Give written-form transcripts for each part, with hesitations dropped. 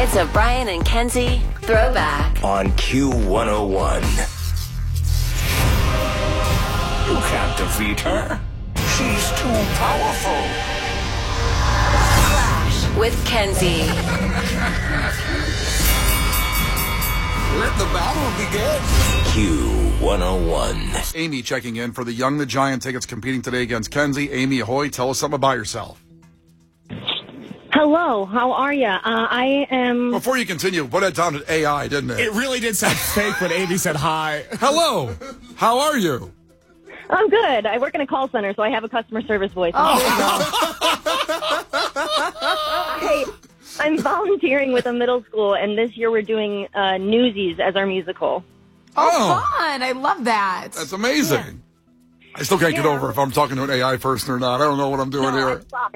It's a Brian and Kenzie throwback on Q101. You can't defeat her. She's too powerful. Flash with Kenzie. Let the battle begin. Q101. Amy checking in for the Young the Giant tickets competing today against Kenzie. Amy, ahoy, tell us something about yourself. Hello, how are you? I am... Before you continue, what it sounded AI, didn't it? It really did sound fake when Amy said hi. Hello, how are you? I'm good. I work in a call center, so I have a customer service voice. I'm volunteering with a middle school, and this year we're doing Newsies as our musical. Oh, fun. I love that. That's amazing. Yeah. I still can't get over if I'm talking to an AI person or not. I don't know what I'm doing here.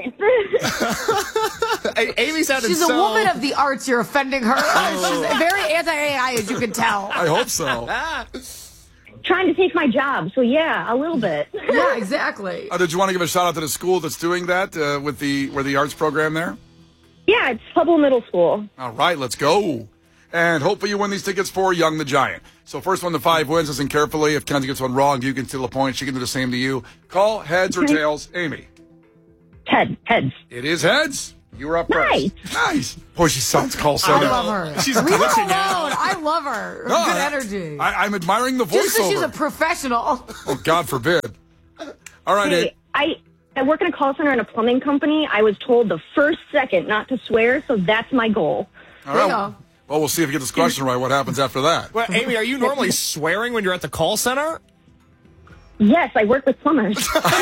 Amy sounded She's a woman of the arts. You're offending her. She's very anti-AI, as you can tell. I hope so. Trying to take my job, so yeah, a little bit. Yeah, exactly. Did you want to give a shout out to the school that's doing that with the arts program there? Yeah, it's Hubble Middle School. All right, let's go. And hopefully you win these tickets for Young the Giant. So first 1 to 5 wins. Listen carefully. If Kenzie gets one wrong, you can steal a point. She can do the same to you. Call heads or tails. Amy. Heads. It is heads. You were up first. Nice. Boy, she sounds call center. I love her. She's Leave her glitching alone. out. I love her. No, Good energy. I'm admiring the voiceover. Just because she's a professional. Oh, God forbid. All right, Hey, I work in a call center in a plumbing company. I was told the first second not to swear, so that's my goal. All There right. you go. Well, we'll see if you get this question right. What happens after that? Well, Amy, are you normally swearing when you're at the call center? Yes, I work with plumbers.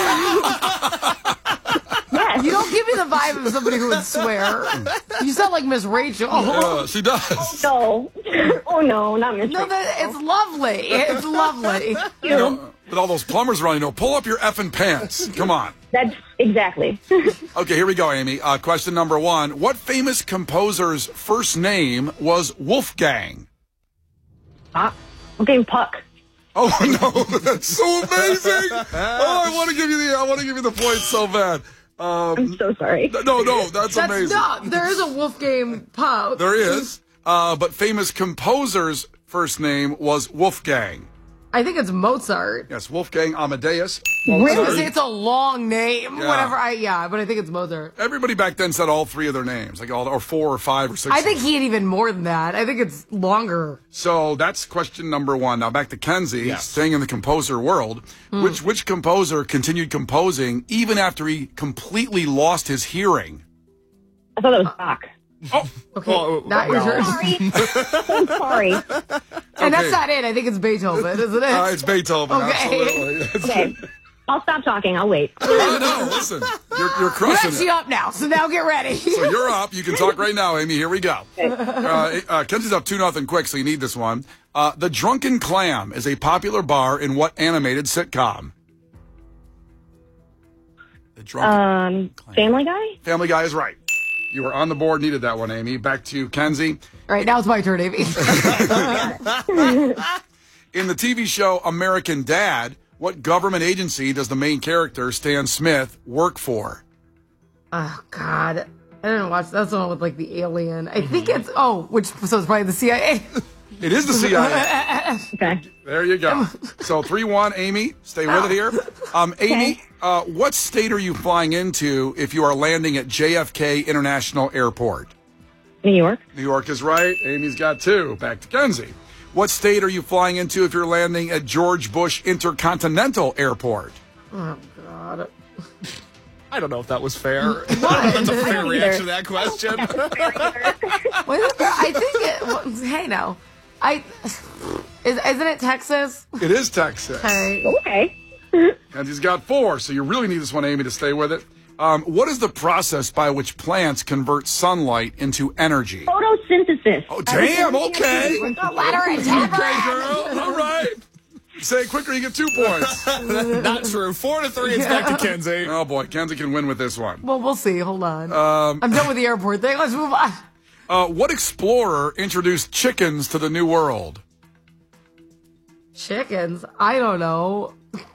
You don't give me the vibe of somebody who would swear. You sound like Miss Rachel. She does. No. Oh, no, not Miss No, Rachel. it's lovely. It's lovely. You know, with all those plumbers around, pull up your effing pants. Come on. That's exactly. Okay, here we go, Amy. Question number 1. What famous composer's first name was Wolfgang? Okay, Puck. Oh no, that's so amazing! I want to give you the point so bad. I'm so sorry. No, that's amazing. There is a Wolfgang Puck. There is, but famous composer's first name was Wolfgang. I think it's Mozart. Yes, Wolfgang Amadeus. Really? It's a long name. Yeah. But I think it's Mozart. Everybody back then said all 3 of their names, or 4 or 5 or 6. I think he had even more than that. I think it's longer. So that's question number 1. Now back to Kenzie, Yes. staying in the composer world. Which composer continued composing even after he completely lost his hearing? I thought it was Bach. Okay, not your turn. Sorry. So sorry. And that's not it. I think it's Beethoven, isn't it? It's Beethoven, Okay. absolutely. Okay. I'll stop talking. I'll wait. No, listen, you're You're crushing actually it. up now, so now get ready. So you're up. You can talk right now, Amy. Here we go. Kenzie's up 2-0 quick, so you need this one. The Drunken Clam is a popular bar in what animated sitcom? The Drunken Clam. Family Guy? Family Guy is right. You were on the board, needed that one, Amy. Back to Kenzie. All right, now it's my turn, Amy. In the TV show American Dad, what government agency does the main character, Stan Smith, work for? Oh, God. I didn't watch. That's the one with, like, the alien. I think it's, so it's probably the CIA. It is the CIA. Okay. There you go. So 3-1, Amy. Stay with it here. Amy, what state are you flying into if you are landing at JFK International Airport? New York? New York is right. Amy's got 2. Back to Kenzie. What state are you flying into if you're landing at George Bush Intercontinental Airport? Oh, God. I don't know if that was fair. That's a fair reaction to that question. I think hey, now. Isn't it Texas? It is Texas. Okay. Kenzie's got 4, so you really need this one, Amy, to stay with it. What is the process by which plants convert sunlight into energy? Photosynthesis. Oh, damn, okay. The letter is Deborah. Okay, girl. All right. Say it quicker, you get 2 points. Not true. 4-3, it's back to Kenzie. Oh, boy, Kenzie can win with this one. Well, we'll see. Hold on. I'm done with the airport thing. Let's move on. What explorer introduced chickens to the New World? Chickens? I don't know.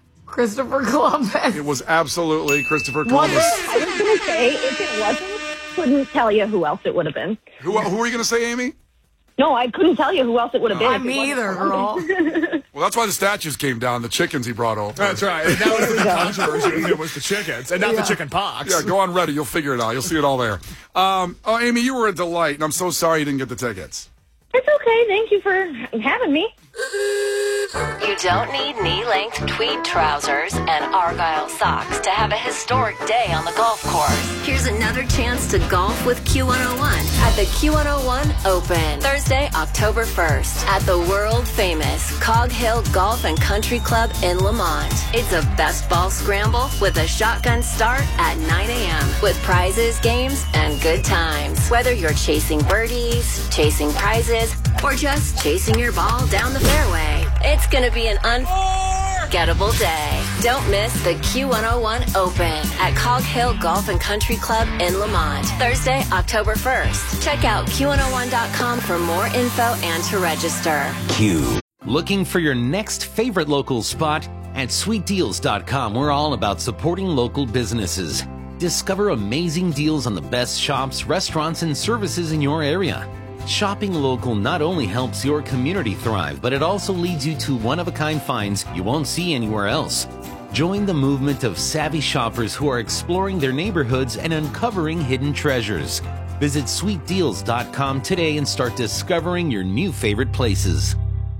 Christopher Columbus. It was absolutely Christopher What? Columbus. I was going to say, if it wasn't, couldn't tell you who else it would have been. Who were you going to say, Amy? No, I couldn't tell you who else it would have been. Me either, girl. Well, that's why the statues came down, the chickens he brought over. That's right. And that was the controversy. It was the chickens and not the chicken pox. Yeah, go on Reddit. You'll figure it out. You'll see it all there. Amy, you were a delight, and I'm so sorry you didn't get the tickets. It's okay. Thank you for having me. You don't need knee-length tweed trousers and Argyle socks to have a historic day on the golf course. Here's another chance to golf with Q101 at the Q101 Open, Thursday, October 1st at the world-famous Cog Hill Golf and Country Club in Lamont. It's a best ball scramble with a shotgun start at 9 a.m. with prizes, games, and good times. Whether you're chasing birdies, chasing prizes, or just chasing your ball down the fairway, it's going to be an unforgettable day. Don't miss the Q101 Open at Cog Hill Golf and Country Club in Lamont, Thursday, October 1st. Check out Q101.com for more info and to register. Q. Looking for your next favorite local spot? At SweetDeals.com, we're all about supporting local businesses. Discover amazing deals on the best shops, restaurants, and services in your area. Shopping local not only helps your community thrive, but it also leads you to one-of-a-kind finds you won't see anywhere else. Join the movement of savvy shoppers who are exploring their neighborhoods and uncovering hidden treasures. Visit SweetDeals.com today and start discovering your new favorite places.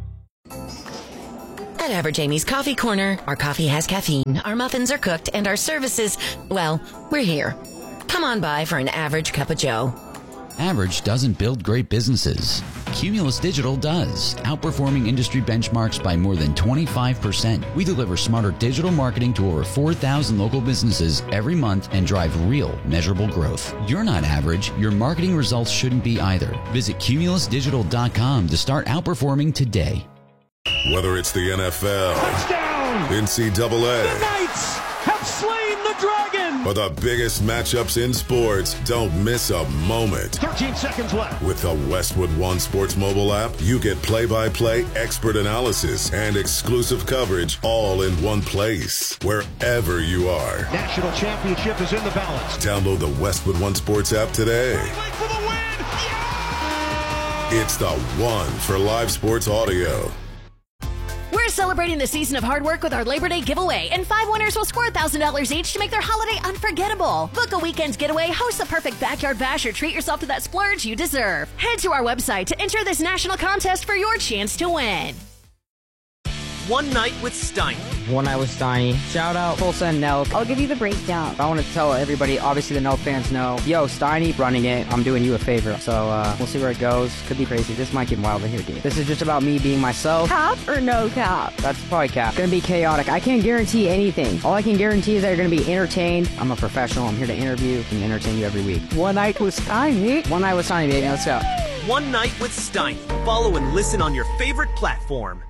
At Average Amy's Coffee Corner, our coffee has caffeine, our muffins are cooked, and our services, well, we're here. Come on by for an average cup of joe. Average doesn't build great businesses. Cumulus Digital does, outperforming industry benchmarks by more than 25%. We deliver smarter digital marketing to over 4,000 local businesses every month and drive real, measurable growth. You're not average. Your marketing results shouldn't be either. Visit CumulusDigital.com to start outperforming today. Whether it's the NFL, touchdown, NCAA, the Knights have slain the dragon, or the biggest matchups in sports, don't miss a moment. 13 seconds left. With the Westwood One Sports mobile app, you get play-by-play, expert analysis, and exclusive coverage all in one place, wherever you are. National championship is in the balance. Download the Westwood One Sports app today. For the win. Yeah! It's the one for live sports audio. We're celebrating the season of hard work with our Labor Day giveaway, and 5 winners will score $1,000 each to make their holiday unforgettable. Book a weekend's getaway, host the perfect backyard bash, or treat yourself to that splurge you deserve. Head to our website to enter this national contest for your chance to win. One Night with Steiny. One Night with Steiny. Shout out Full Send Nelk. I'll give you the breakdown. I want to tell everybody, obviously the Nelk fans know, yo, Steiny running it. I'm doing you a favor. So we'll see where it goes. Could be crazy. This might get wild in here, dude. This is just about me being myself. Cap or no cap? That's probably cap. Gonna be chaotic. I can't guarantee anything. All I can guarantee is that you're gonna be entertained. I'm a professional. I'm here to interview and entertain you every week. One Night with Steiny. One Night with Steiny, baby. Let's go. One Night with Steiny. Follow and listen on your favorite platform.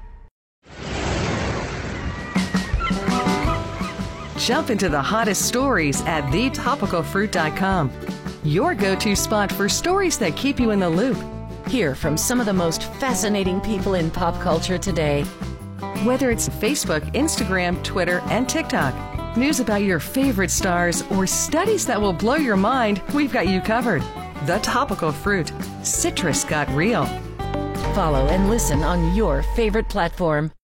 Jump into the hottest stories at thetopicalfruit.com. Your go-to spot for stories that keep you in the loop. Hear from some of the most fascinating people in pop culture today. Whether it's Facebook, Instagram, Twitter, and TikTok, news about your favorite stars, or studies that will blow your mind, we've got you covered. The Topical Fruit. Citrus got real. Follow and listen on your favorite platform.